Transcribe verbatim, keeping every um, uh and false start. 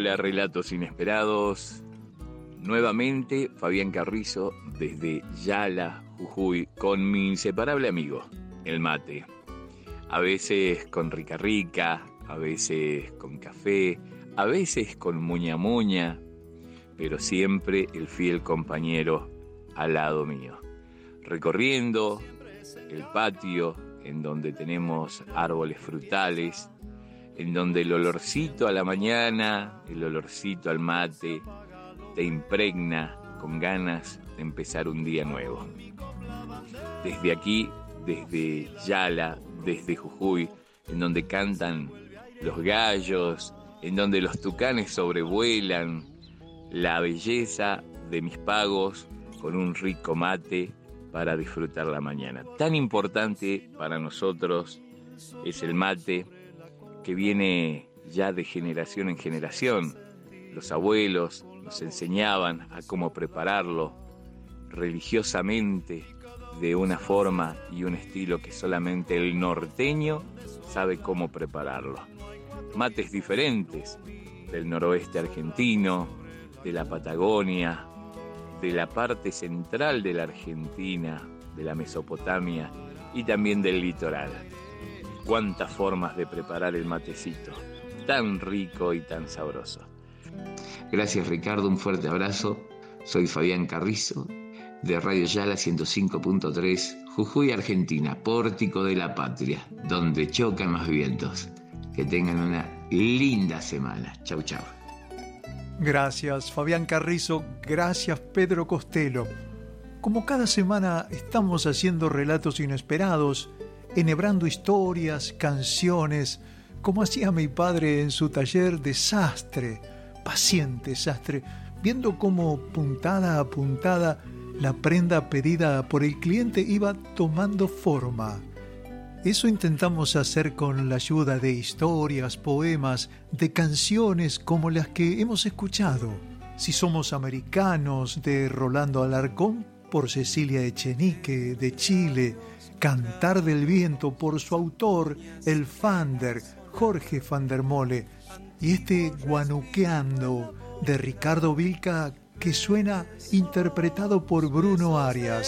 Hola, Relatos Inesperados. Nuevamente, Fabián Carrizo, desde Yala, Jujuy, con mi inseparable amigo, el mate. A veces con rica rica, a veces con café, a veces con muña muña, pero siempre el fiel compañero al lado mío. Recorriendo el patio, en donde tenemos árboles frutales, en donde el olorcito a la mañana, el olorcito al mate, te impregna con ganas de empezar un día nuevo. Desde aquí, desde Yala, desde Jujuy, en donde cantan los gallos, en donde los tucanes sobrevuelan, la belleza de mis pagos con un rico mate para disfrutar la mañana. Tan importante para nosotros es el mate, que viene ya de generación en generación. Los abuelos nos enseñaban a cómo prepararlo religiosamente, de una forma y un estilo que solamente el norteño sabe cómo prepararlo. Mates diferentes del noroeste argentino, de la Patagonia, de la parte central de la Argentina, de la Mesopotamia y también del litoral. Cuántas formas de preparar el matecito, tan rico y tan sabroso. Gracias, Ricardo, un fuerte abrazo. Soy Fabián Carrizo, de Radio Yala ciento cinco punto tres, Jujuy, Argentina, pórtico de la patria, donde chocan los vientos. Que tengan una linda semana. Chau, chau. Gracias, Fabián Carrizo. Gracias, Pedro Costello. Como cada semana estamos haciendo relatos inesperados, enhebrando historias, canciones, como hacía mi padre en su taller de sastre, paciente sastre, viendo cómo puntada a puntada la prenda pedida por el cliente iba tomando forma. Eso intentamos hacer con la ayuda de historias, poemas, de canciones como las que hemos escuchado. Si somos americanos, de Rolando Alarcón por Cecilia Echenique, de Chile, Cantar del Viento por su autor, el Fander, Jorge Fandermole, y este Guanuqueando de Ricardo Vilca, que suena interpretado por Bruno Arias.